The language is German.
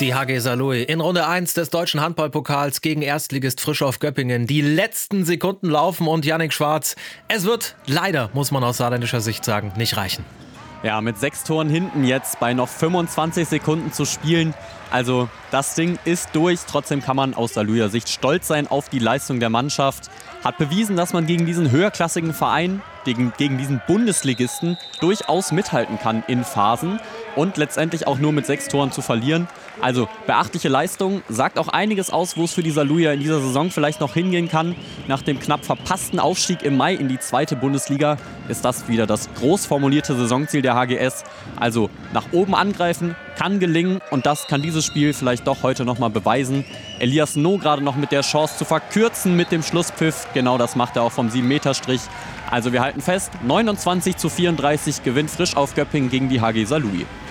Die HG Saarlouis in Runde 1 des Deutschen Handballpokals gegen Erstligist Frischhoff Göppingen. Die letzten Sekunden laufen und Yannick Schwarz, es wird leider, muss man aus saarländischer Sicht sagen, nicht reichen. Ja, mit 6 Toren hinten jetzt bei noch 25 Sekunden zu spielen. Also das Ding ist durch. Trotzdem kann man aus Saarlouier Sicht stolz sein auf die Leistung der Mannschaft. Hat bewiesen, dass man gegen diesen höherklassigen Verein, gegen diesen Bundesligisten durchaus mithalten kann in Phasen. Und letztendlich auch nur mit 6 Toren zu verlieren. Also beachtliche Leistung, sagt auch einiges aus, wo es für die Saarlouier in dieser Saison vielleicht noch hingehen kann. Nach dem knapp verpassten Aufstieg im Mai in die 2. Bundesliga ist das wieder das groß formulierte Saisonziel der HGS. Also nach oben angreifen kann gelingen und das kann dieses Spiel vielleicht doch heute nochmal beweisen. Elias No gerade noch mit der Chance zu verkürzen mit dem Schlusspfiff. Genau das macht er auch vom 7-Meter-Strich. Also wir halten fest, 29:34 gewinnt Frischhoff Göppingen gegen die HG Saarlouis.